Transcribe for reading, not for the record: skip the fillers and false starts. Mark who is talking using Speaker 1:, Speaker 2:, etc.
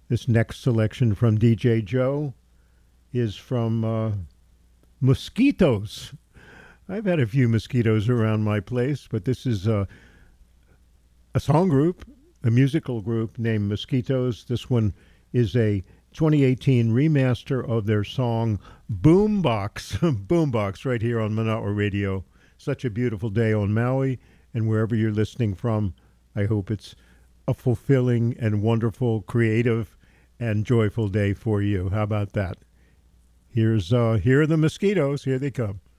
Speaker 1: This next selection from DJ Joe is from Mosquitoes. I've had a few mosquitoes around my place, but this is a song group, a musical group named Mosquitoes. This one is a 2018 remaster of their song Boombox. Boombox right here on Manawa Radio. Such a beautiful day on Maui, and wherever you're listening from, I hope it's a fulfilling and wonderful, creative, and joyful day for you. How about that? Here are the Mosquitoes. Here they come.